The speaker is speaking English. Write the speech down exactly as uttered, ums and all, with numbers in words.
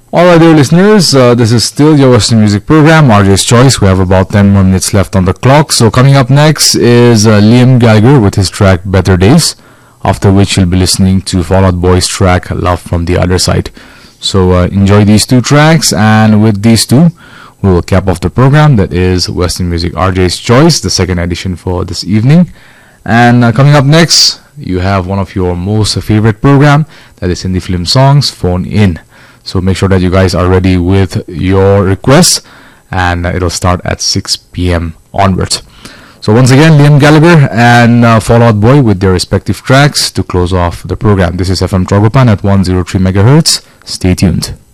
Alright, dear listeners, uh, this is still your Western music program, R J's Choice. We have about ten more minutes left on the clock. So coming up next is uh, Liam Gallagher with his track Better Days, after which you'll be listening to Fall Out Boy's track Love from the Other Side. So uh, enjoy these two tracks, and with these two, we will cap off the program. That is Western Music R J's Choice, the second edition for this evening. And uh, coming up next, you have one of your most favorite program, that is Hindi Film Songs, Phone In. So make sure that you guys are ready with your requests, and uh, it'll start at six p.m. onwards. So once again, Liam Gallagher and uh, Fall Out Boy with their respective tracks to close off the program. This is F M Trogopan at one oh three megahertz. Stay tuned.